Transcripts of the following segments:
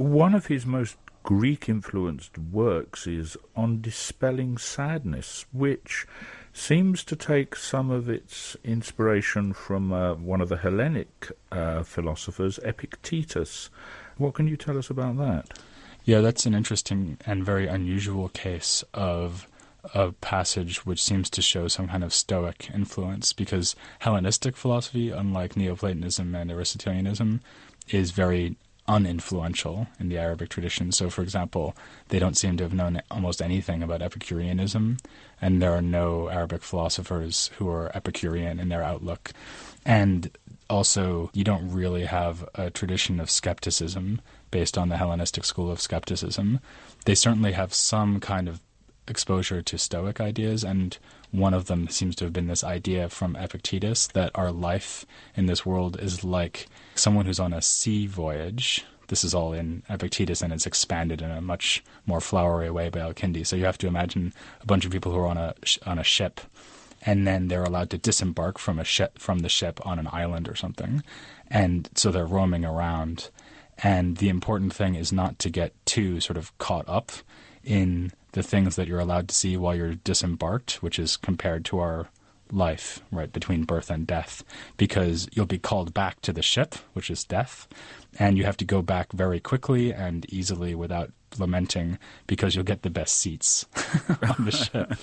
One of his most Greek-influenced works is On Dispelling Sadness, which seems to take some of its inspiration from one of the Hellenic philosophers, Epictetus. What can you tell us about that? Yeah, that's an interesting and very unusual case of a passage which seems to show some kind of Stoic influence, because Hellenistic philosophy, unlike Neoplatonism and Aristotelianism, is very uninfluential in the Arabic tradition. So, for example, they don't seem to have known almost anything about Epicureanism, and there are no Arabic philosophers who are Epicurean in their outlook. And also, you don't really have a tradition of skepticism based on the Hellenistic school of skepticism. They certainly have some kind of exposure to Stoic ideas, and one of them seems to have been this idea from Epictetus that our life in this world is like someone who's on a sea voyage. This is all in Epictetus, and it's expanded in a much more flowery way by Al-Kindi. So you have to imagine a bunch of people who are on a ship, and then they're allowed to disembark from the ship on an island or something, and so they're roaming around. And the important thing is not to get too sort of caught up in the things that you're allowed to see while you're disembarked, which is compared to our life, right, between birth and death, because you'll be called back to the ship, which is death, and you have to go back very quickly and easily without lamenting, because you'll get the best seats on the ship.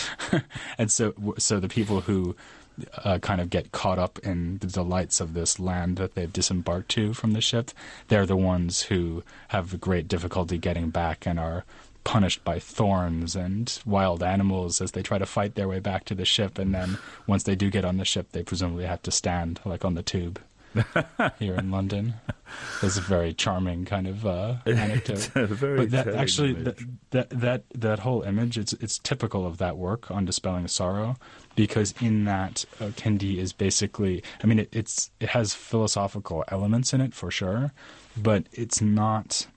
And so the people who kind of get caught up in the delights of this land that they've disembarked to from the ship, they're the ones who have great difficulty getting back and are punished by thorns and wild animals as they try to fight their way back to the ship. And then once they do get on the ship, they presumably have to stand, like on the tube here in London. That's a very charming kind of anecdote. But that whole image, it's typical of that work on Dispelling Sorrow, because in that Kindi is basically, I mean, it has philosophical elements in it for sure, but it's not,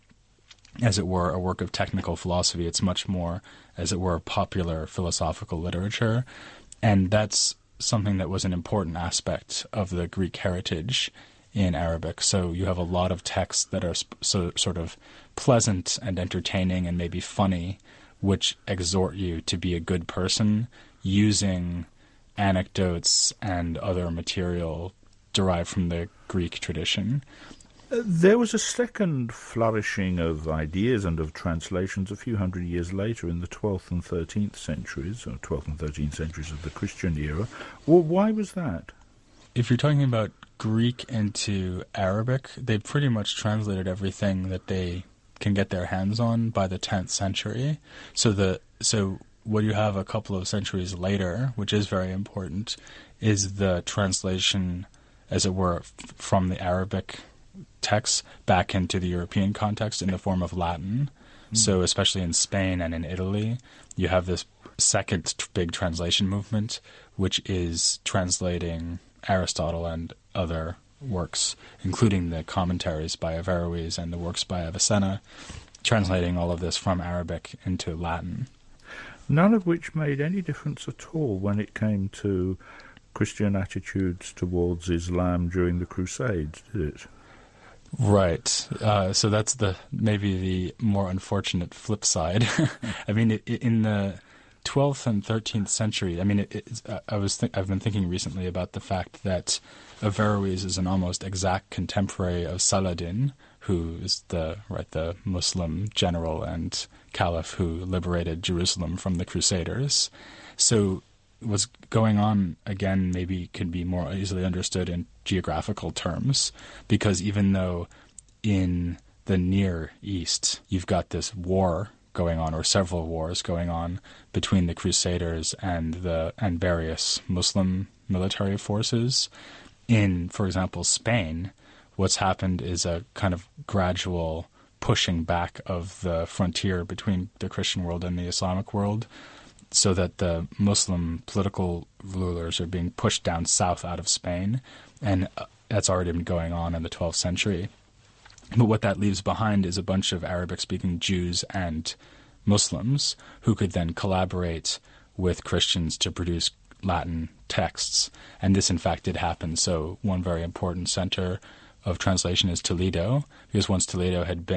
as it were, a work of technical philosophy. It's much more, as it were, popular philosophical literature. And that's something that was an important aspect of the Greek heritage in Arabic. So you have a lot of texts that are sort of pleasant and entertaining and maybe funny, which exhort you to be a good person, using anecdotes and other material derived from the Greek tradition. There was a second flourishing of ideas and of translations a few hundred years later in the 12th and 13th centuries, or 12th and 13th centuries of the Christian era. Well, why was that? If you're talking about Greek into Arabic, they pretty much translated everything that they can get their hands on by the 10th century. So what you have a couple of centuries later, which is very important, is the translation, as it were, from the Arabic texts back into the European context in the form of Latin. So especially in Spain and in Italy, you have this second big translation movement, which is translating Aristotle and other works, including the commentaries by Averroes and the works by Avicenna, translating all of this from Arabic into Latin. None of which made any difference at all when it came to Christian attitudes towards Islam during the Crusades, did it? Right. So that's maybe the more unfortunate flip side. I mean, in the 12th and 13th century, I mean, I've been thinking recently about the fact that Averroes is an almost exact contemporary of Saladin, who is the Muslim general and caliph who liberated Jerusalem from the Crusaders. So what's going on, again, maybe could be more easily understood in geographical terms, because even though in the Near East you've got this war going on, or several wars going on between the Crusaders and various Muslim military forces, in, for example, Spain, what's happened is a kind of gradual pushing back of the frontier between the Christian world and the Islamic world, so that the Muslim political rulers are being pushed down south out of Spain, and that's already been going on in the 12th century. But what that leaves behind is a bunch of Arabic-speaking Jews and Muslims who could then collaborate with Christians to produce Latin texts. And this, in fact, did happen. So one very important center of translation is Toledo, because once Toledo had been